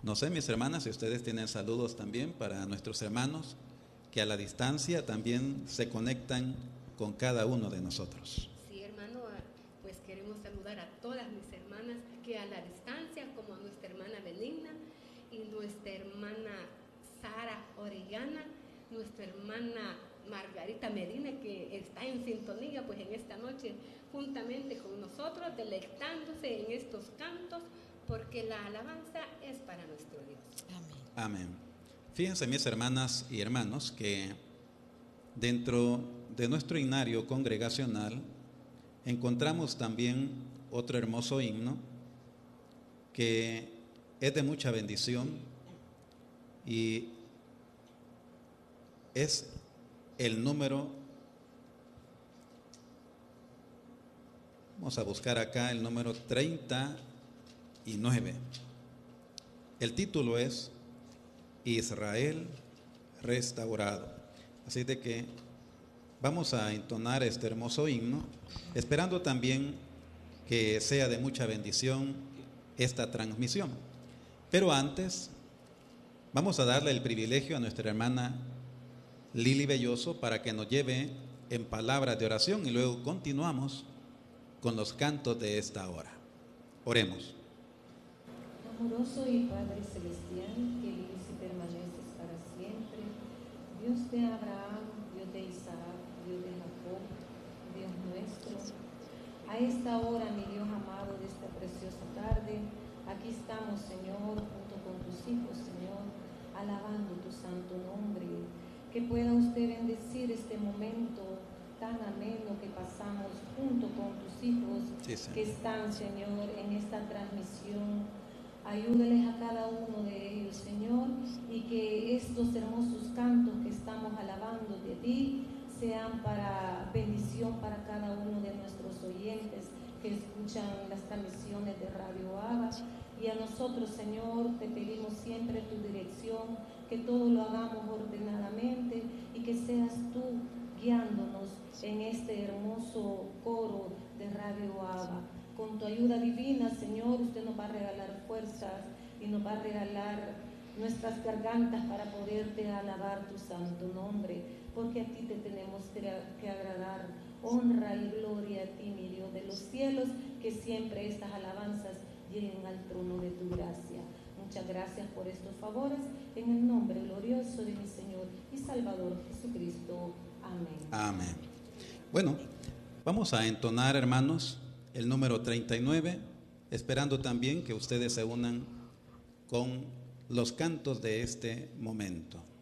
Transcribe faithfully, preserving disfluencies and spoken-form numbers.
No sé, mis hermanas, si ustedes tienen saludos también para nuestros hermanos que a la distancia también se conectan con cada uno de nosotros. Sí, hermano, pues queremos saludar a todas mis hermanas aquí a la distancia, como a nuestra hermana Benigna y nuestra hermana Sara Orellana, nuestra hermana Margarita Medina, que está en sintonía pues en esta noche juntamente con nosotros, deleitándose en estos cantos, porque la alabanza es para nuestro Dios. Amén. Amén. Fíjense, mis hermanas y hermanos, que dentro de nuestro himnario congregacional encontramos también otro hermoso himno que es de mucha bendición y es el número, vamos a buscar acá el número treinta y nueve. El título es Israel restaurado. Así de que vamos a entonar este hermoso himno, esperando también que sea de mucha bendición esta transmisión. Pero antes, vamos a darle el privilegio a nuestra hermana Lili Belloso para que nos lleve en palabras de oración y luego continuamos con los cantos de esta hora. Oremos. Amoroso y Padre Celestial, que vives y permaneces para siempre, Dios de Abraham, Dios de Isaac, Dios de Jacob, Dios nuestro, a esta hora, mi Dios amado, de esta preciosa tarde, aquí estamos, Señor, junto con tus hijos, Señor, alabando tu santo nombre. Que pueda usted bendecir este momento tan ameno que pasamos junto con tus hijos, sí, que están, Señor, en esta transmisión. Ayúdeles a cada uno de ellos, Señor, y que estos hermosos cantos que estamos alabando de ti sean para bendición para cada uno de nuestros oyentes que escuchan las transmisiones de Radio Abba. Y a nosotros, Señor, te pedimos siempre tu dirección, que todo lo hagamos ordenadamente y que seas tú guiándonos en este hermoso coro de Radio Abba. Con tu ayuda divina, Señor, usted nos va a regalar fuerzas y nos va a regalar nuestras gargantas para poderte alabar tu santo nombre, porque a ti te tenemos que agradar. Honra y gloria a ti, mi Dios de los cielos, que siempre estas alabanzas lleguen al trono de tu gracia. Muchas gracias por estos favores, en el nombre glorioso de mi Señor y Salvador Jesucristo. Amén. Amén. Bueno, vamos a entonar, hermanos, el número treinta y nueve, esperando también que ustedes se unan con los cantos de este momento.